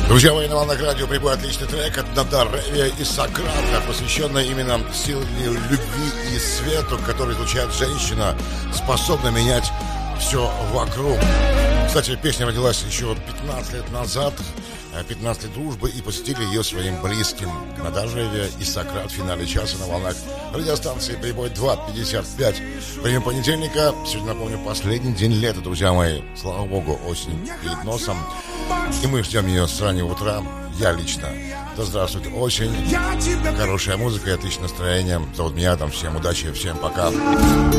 Друзья мои, на волнах радио прибой отличный трек от Нада Ревия и Сократа, посвященный именно силе любви и свету, который излучает женщина, способна менять все вокруг. Кстати, песня родилась еще 15 лет назад, 15 лет дружбы, и посвятили ее своим близким. Нада Ревия и Сократ в финале часа на волнах радиостанции Прибой 2:55. Время понедельника. Сегодня, напомню, последний день лета, друзья мои. Слава богу, осень перед носом. И мы ждем ее с раннего утра. Я лично. Да здравствует осень. Хорошая музыка и отличное настроение. Зовут меня, там всем удачи, всем пока.